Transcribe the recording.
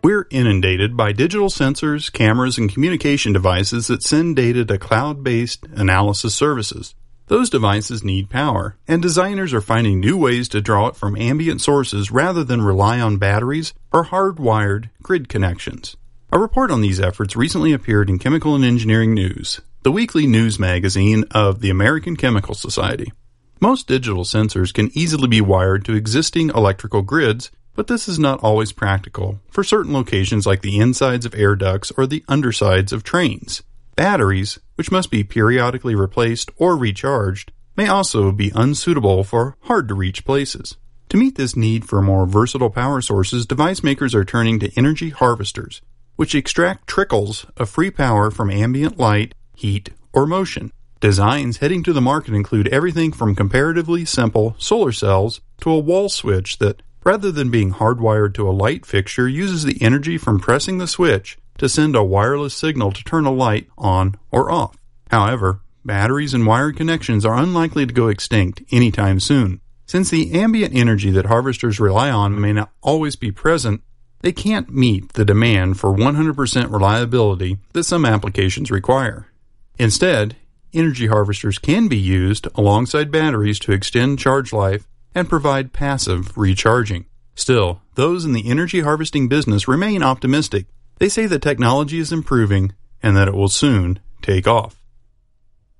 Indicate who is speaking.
Speaker 1: We're inundated by digital sensors, cameras, and communication devices that send data to cloud-based analysis services. Those devices need power, and designers are finding new ways to draw it from ambient sources rather than rely on batteries or hardwired grid connections. A report on these efforts recently appeared in Chemical and Engineering News, the weekly news magazine of the American Chemical Society. Most digital sensors can easily be wired to existing electrical grids, but this is not always practical for certain locations like the insides of air ducts or the undersides of trains. Batteries, which must be periodically replaced or recharged, may also be unsuitable for hard-to-reach places. To meet this need for more versatile power sources, device makers are turning to energy harvesters, which extract trickles of free power from ambient light, heat, or motion. Designs heading to the market include everything from comparatively simple solar cells to a wall switch that, rather than being hardwired to a light fixture, uses the energy from pressing the switch to send a wireless signal to turn a light on or off. However, batteries and wired connections are unlikely to go extinct anytime soon. Since the ambient energy that harvesters rely on may not always be present, they can't meet the demand for 100% reliability that some applications require. Instead, energy harvesters can be used alongside batteries to extend charge life and provide passive recharging. Still, those in the energy harvesting business remain optimistic. They say that technology is improving and that it will soon take off.